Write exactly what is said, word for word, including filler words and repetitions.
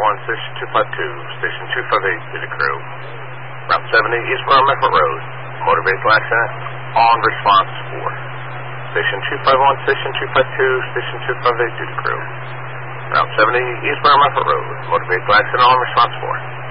one, Station two five two, Station two five eight to the crew. Route seventy, eastbound Meckler Road. Motor vehicle accident. On response four. Station two five one, Station two five two, Station two five eight to the crew. Route seventy, eastbound Meckler Road. Motor vehicle accident. On response four.